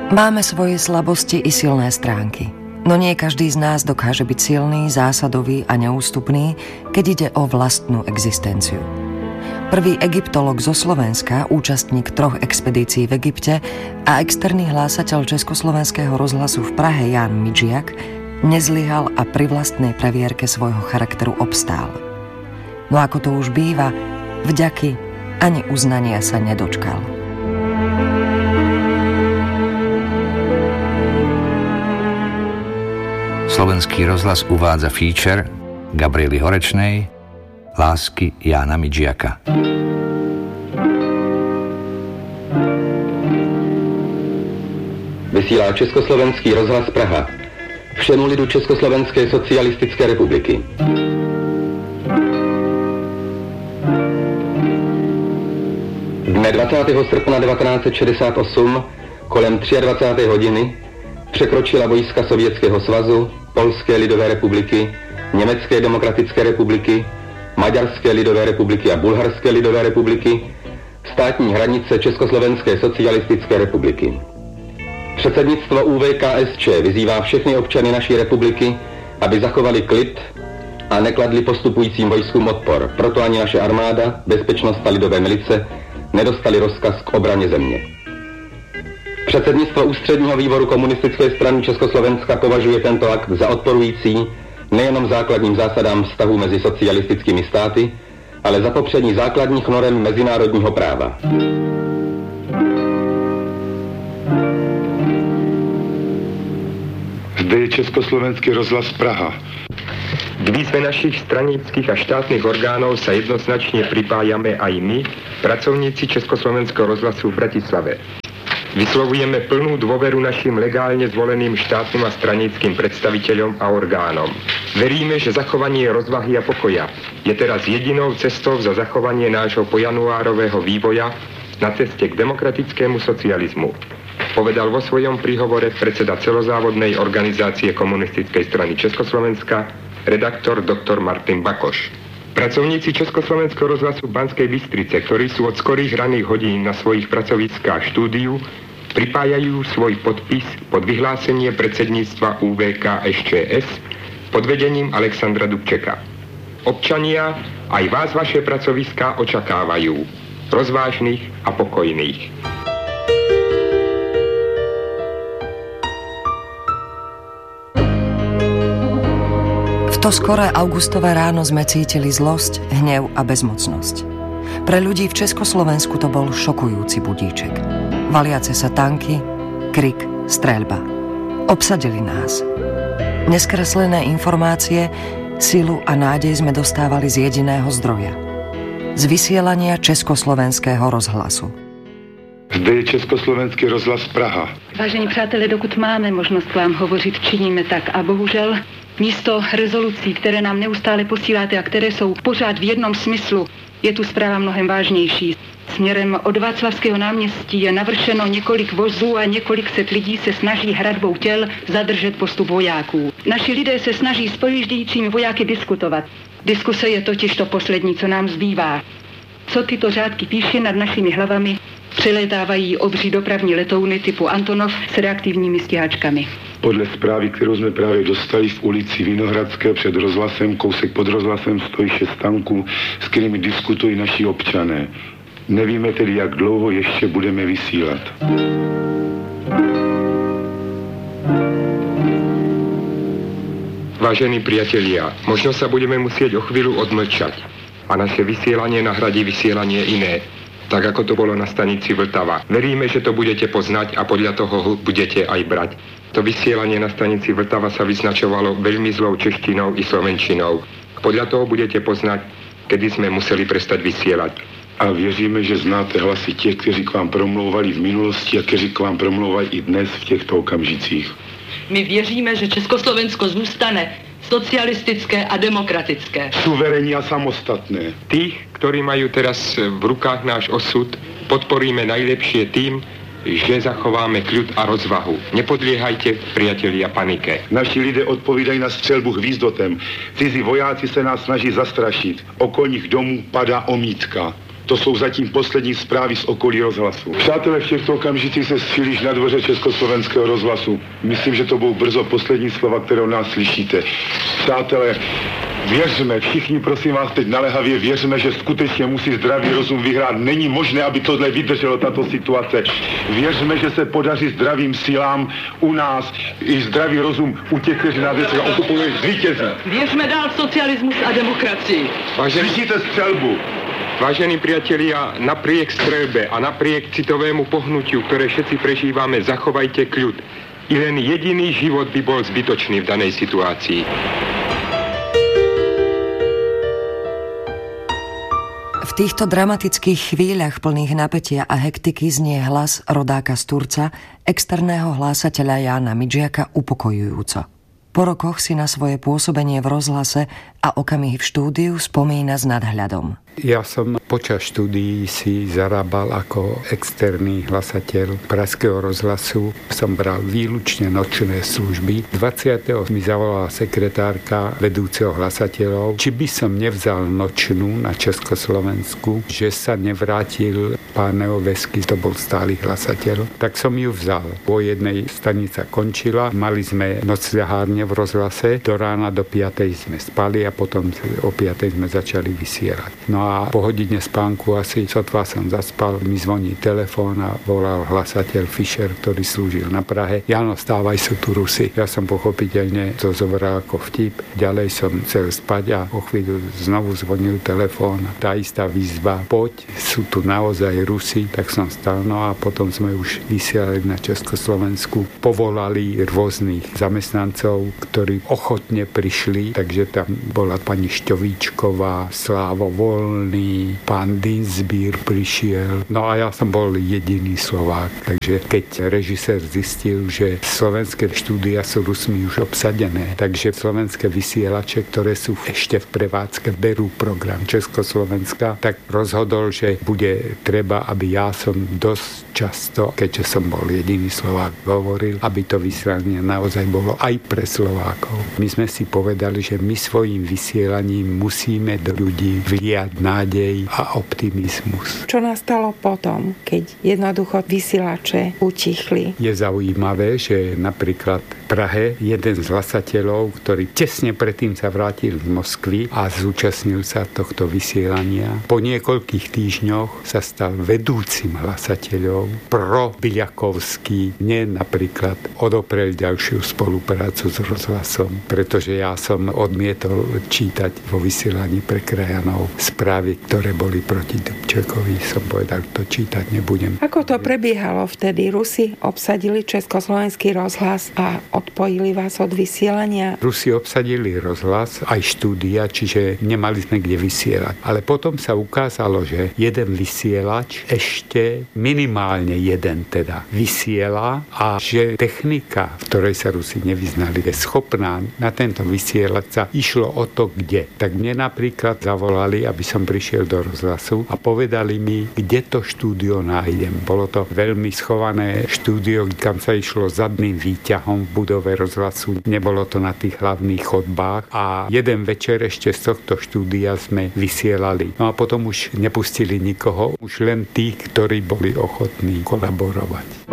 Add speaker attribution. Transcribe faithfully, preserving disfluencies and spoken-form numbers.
Speaker 1: Máme svoje slabosti i silné stránky. No nie každý z nás dokáže byť silný, zásadový a neústupný, keď ide o vlastnú existenciu. Prvý egyptolog zo Slovenska, účastník troch expedícií v Egypte a externý hlásateľ Československého rozhlasu v Prahe Ján Midžiak nezlyhal a pri vlastnej previerke svojho charakteru obstál. No ako to už býva, vďaky ani uznania sa nedočkal.
Speaker 2: Slovenský rozhlas uvádza feature Gabriely Horečnej Lásky Jána Midžiaka.
Speaker 3: Vysílá Československý rozhlas Praha všemu lidu Československé socialistické republiky. Dne dvacátého srpna devatenáct set šedesát osm kolem dvacáté třetí hodiny překročila vojska Sovětského svazu, Polské lidové republiky, Německé demokratické republiky, Maďarské lidové republiky a Bulharské lidové republiky státní hranice Československé socialistické republiky. Předsednictvo U V K S Č vyzývá všechny občany naší republiky, aby zachovali klid a nekladli postupujícím vojskům odpor. Proto ani naše armáda, bezpečnost a lidové milice nedostali rozkaz k obraně země. Předsednictvo Ústředního výboru komunistické strany Československa považuje tento akt za odporující nejenom základním zásadám vztahu mezi socialistickými státy, ale za popření základních norem mezinárodního práva.
Speaker 4: Zde je Československý rozhlas Praha.
Speaker 5: K výzve našich stranických a štátnych orgánov sa jednoznačne pripájame aj my, pracovníci Československého rozhlasu v Bratislave. Vyslovujeme plnú dôveru našim legálne zvoleným štátnym a stranickým predstaviteľom a orgánom. Veríme, že zachovanie rozvahy a pokoja je teraz jedinou cestou za zachovanie nášho pojanuárového vývoja na ceste k demokratickému socializmu. Povedal vo svojom príhovore predseda celozávodnej organizácie komunistickej strany Československa, redaktor doktor Martin Bakoš. Pracovníci Československého rozhlasu Banskej Bystrice, ktorí sú od skorých raných hodín na svojich pracoviskách štúdiu, pripájajú svoj podpis pod vyhlásenie predsedníctva U V K S Č S pod vedením Alexandra Dubčeka. Občania, aj vás vaše pracoviská očakávajú, rozvážnych a pokojných.
Speaker 1: V to skoré augustové ráno sme cítili zlosť, hnev a bezmocnosť. Pre ľudí v Československu to bol šokujúci budíček. Valiace sa tanky, krik, streľba. Obsadili nás. Neskreslené informácie, silu a nádej sme dostávali z jediného zdroja. Z vysielania Československého rozhlasu.
Speaker 4: Zde je Československý rozhlas Praha.
Speaker 6: Vážení přátelé, dokud máme možnost k vám hovořit, činíme tak a bohužel místo rezolucí, které nám neustále posíláte a které jsou pořád v jednom smyslu, je tu zpráva mnohem vážnější. Směrem od Václavského náměstí je navršeno několik vozů a několik set lidí se snaží hradbou těl zadržet postup vojáků. Naši lidé se snaží s pojíždějícími vojáky diskutovat. Diskuse je totiž to poslední, co nám zbývá. Co tyto řádky píše nad našimi hlavami, přelétávají obří dopravní letouny typu Antonov s reaktivními stíhačkami.
Speaker 4: Podle zprávy, kterou jsme právě dostali, v ulici Vinohradské před rozhlasem, kousek pod rozhlasem, stojí šest tanků, s kterými diskutují naši občané. Nevíme tedy, jak dlouho ještě budeme vysílat.
Speaker 5: Vážení priatelia, možno sa budeme musieť o chvíľu odmlčať a naše vysielanie nahradí vysielanie iné, tak ako to bolo na stanici Vltava. Veríme, že to budete poznať a podľa toho budete aj brať. To vysielanie na stanici Vltava sa vyznačovalo veľmi zlou češtinou i slovenčinou. Podľa toho budete poznať, kedy sme museli prestať vysielať.
Speaker 4: A věříme, že znáte hlasy těch, kteří k vám promlouvali v minulosti a kteří k vám promlouvají i dnes v těchto okamžicích.
Speaker 7: My věříme, že Československo zůstane socialistické a demokratické.
Speaker 4: Suverénní a samostatné.
Speaker 5: Tých, ktorí majú teraz v rukách náš osud, podporíme najlepšie tým, že zachováme kľud a rozvahu. Nepodliehajte, priatelia, panike.
Speaker 4: Naši lidé odpovídají na střelbu hvízdotem. Cizí vojáci se nás snaží zastrašit. Okolních domů padá omítka. To jsou zatím poslední zprávy z okolí rozhlasu. Přátelé, v těchto okamžicích se střílíš na dvoře Československého rozhlasu. Myslím, že to budou brzo poslední slova, které od nás slyšíte. Přátelé, věřme, všichni prosím vás teď naléhavě věřme, že skutečně musí zdravý rozum vyhrát. Není možné, aby tohle vydrželo, tato situace. Věřme, že se podaří zdravým silám u nás i zdravý rozum u těch, kteří nás dneska okupují, zvítězí.
Speaker 7: Věřme dál v socialismus a demokracii.
Speaker 4: Slyšíte střelbu?
Speaker 5: Vážení priatelia, napriek streľbe a napriek citovému pohnutiu, ktoré všetci prežívame, zachovajte kľud. I len jediný život by bol zbytočný v danej situácii.
Speaker 1: V týchto dramatických chvíľach plných napätia a hektiky znie hlas rodáka z Turca, externého hlásateľa Jána Midžiaka upokojujúco. Po rokoch si na svoje pôsobenie v rozhlase a okamihy v štúdiu spomína s nadhľadom.
Speaker 8: Ja som počas štúdií si zarábal ako externý hlasateľ Pražského rozhlasu. Som bral výlučne nočné služby. dvadsiateho mi zavolala sekretárka vedúceho hlasateľov, či by som nevzal nočnú na Československu, že sa nevrátil pán Neovesky, to bol stály hlasateľ. Tak som ju vzal. Po jednej stanica končila, mali sme nocľahárne v rozhlase, do rána do piatej sme spali a potom o piatej sme začali vysielať. No a po hodine spánku asi sotva som zaspal, mi zvoní telefón a volal hlasateľ Fischer, ktorý slúžil na Prahe. Jano, stávaj, sú tu Rusi. Ja som pochopiteľne to zobral ako vtip. Ďalej som chcel spať a o chvíľu znovu zvonil telefón. Tá istá výzva, poď, sú tu naozaj Rusi. Tak som stal, no a potom sme už vysielali na Československu. Povolali rôznych zamestnancov, ktorí ochotne prišli, takže tam bola pani Šťovíčková, Slávo Volný, pán Dinsbír prišiel. No a ja som bol jediný Slovák. Takže keď režisér zistil, že slovenské štúdia sú Rusmi už obsadené, takže slovenské vysielače, ktoré sú ešte v prevádzke, berú program Československa, tak rozhodol, že bude treba, aby ja som dosť často, keďže som bol jediný Slovák, hovoril, aby to vysielanie naozaj bolo aj pre Slovákov. My sme si povedali, že my svojím vysielaním musíme do ľudí vliať nádej a optimizmus.
Speaker 9: Čo nastalo potom, keď jednoducho vysielače utichli?
Speaker 8: Je zaujímavé, že napríklad v Prahe jeden z hlasateľov, ktorý tesne predtým sa vrátil z Moskvy a zúčastnil sa tohto vysielania, po niekoľkých týždňoch sa stal vedúcim hlasateľov pro Byľakovský. Mne napríklad odoprel ďalšiu spoluprácu s rozhlasom, pretože ja som odmietol čítať vo vysielaní pre krajanov správy, ktoré boli proti Dubčekovi. Som povedal, to čítať nebudem.
Speaker 9: Ako to prebiehalo vtedy? Rusi obsadili Československý rozhlas a odpojili vás od vysielania?
Speaker 8: Rusi obsadili rozhlas, aj štúdia, čiže nemali sme kde vysielať. Ale potom sa ukázalo, že jeden vysielač, ešte minimálne jeden teda, vysiela a že technika, v ktorej sa Rusi nevyznali, je schopná na tento vysielač sa išlo o to, kde. Tak mne napríklad zavolali, aby som prišiel do rozhlasu a povedali mi, kde to štúdio nájdem. Bolo to veľmi schované štúdio, kam sa išlo zadným výťahom v budove rozhlasu. Nebolo to na tých hlavných chodbách a jeden večer ešte z tohto štúdia sme vysielali. No a potom už nepustili nikoho, už len tých, ktorí boli ochotní kolaborovať.